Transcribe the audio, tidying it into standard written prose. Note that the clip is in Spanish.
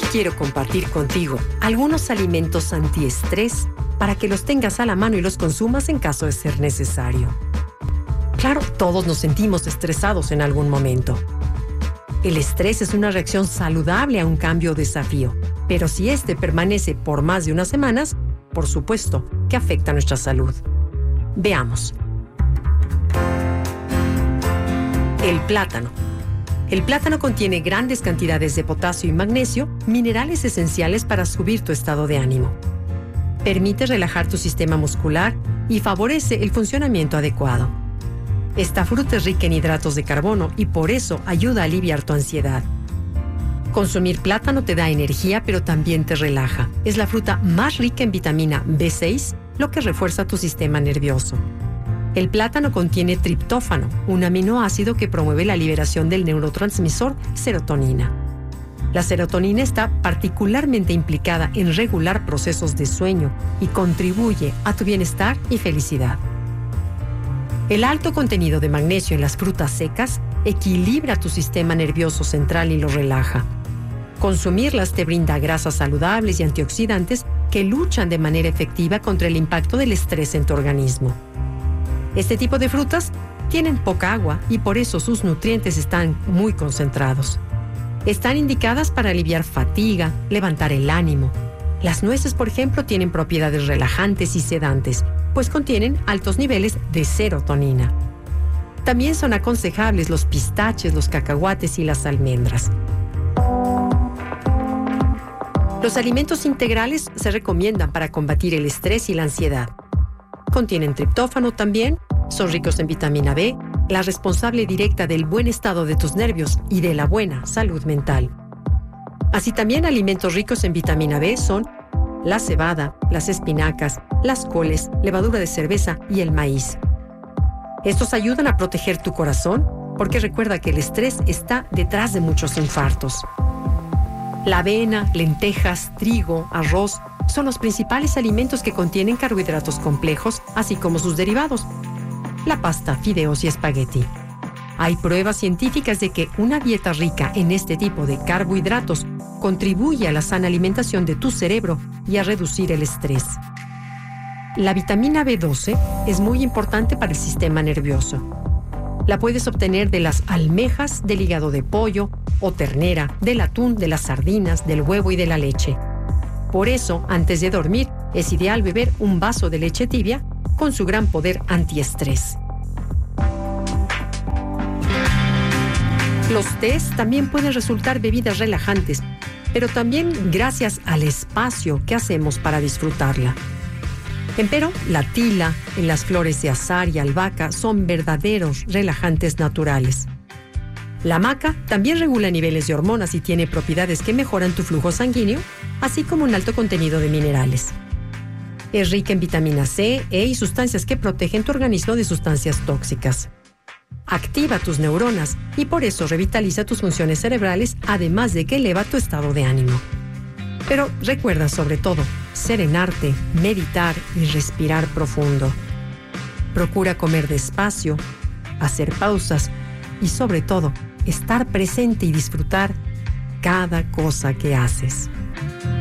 quiero compartir contigo algunos alimentos antiestrés para que los tengas a la mano y los consumas en caso de ser necesario. Claro, todos nos sentimos estresados en algún momento. El estrés es una reacción saludable a un cambio o desafío, pero si este permanece por más de unas semanas, por supuesto que afecta a nuestra salud. Veamos. El plátano. El plátano contiene grandes cantidades de potasio y magnesio, minerales esenciales para subir tu estado de ánimo. Permite relajar tu sistema muscular y favorece el funcionamiento adecuado. Esta fruta es rica en hidratos de carbono y por eso ayuda a aliviar tu ansiedad. Consumir plátano te da energía, pero también te relaja. Es la fruta más rica en vitamina B6, lo que refuerza tu sistema nervioso. El plátano contiene triptófano, un aminoácido que promueve la liberación del neurotransmisor serotonina. La serotonina está particularmente implicada en regular procesos de sueño y contribuye a tu bienestar y felicidad. El alto contenido de magnesio en las frutas secas equilibra tu sistema nervioso central y lo relaja. Consumirlas te brinda grasas saludables y antioxidantes que luchan de manera efectiva contra el impacto del estrés en tu organismo. Este tipo de frutas tienen poca agua y por eso sus nutrientes están muy concentrados. Están indicadas para aliviar fatiga, levantar el ánimo. Las nueces, por ejemplo, tienen propiedades relajantes y sedantes, pues contienen altos niveles de serotonina. También son aconsejables los pistaches, los cacahuates y las almendras. Los alimentos integrales se recomiendan para combatir el estrés y la ansiedad. Contienen triptófano también, son ricos en vitamina B, la responsable directa del buen estado de tus nervios y de la buena salud mental. Así también alimentos ricos en vitamina B son la cebada, las espinacas, las coles, levadura de cerveza y el maíz. Estos ayudan a proteger tu corazón porque recuerda que el estrés está detrás de muchos infartos. La avena, lentejas, trigo, arroz son los principales alimentos que contienen carbohidratos complejos, así como sus derivados, la pasta, fideos y espagueti. Hay pruebas científicas de que una dieta rica en este tipo de carbohidratos contribuye a la sana alimentación de tu cerebro y a reducir el estrés. La vitamina B12 es muy importante para el sistema nervioso. La puedes obtener de las almejas, del hígado de pollo o ternera, del atún, de las sardinas, del huevo y de la leche. Por eso, antes de dormir, es ideal beber un vaso de leche tibia con su gran poder antiestrés. Los tés también pueden resultar bebidas relajantes, pero también gracias al espacio que hacemos para disfrutarla. Empero, la tila, en las flores de azahar y albahaca son verdaderos relajantes naturales. La maca también regula niveles de hormonas y tiene propiedades que mejoran tu flujo sanguíneo, así como un alto contenido de minerales. Es rica en vitamina C, E y sustancias que protegen tu organismo de sustancias tóxicas. Activa tus neuronas y por eso revitaliza tus funciones cerebrales, además de que eleva tu estado de ánimo. Pero recuerda sobre todo serenarte, meditar y respirar profundo. Procura comer despacio, hacer pausas y sobre todo estar presente y disfrutar cada cosa que haces.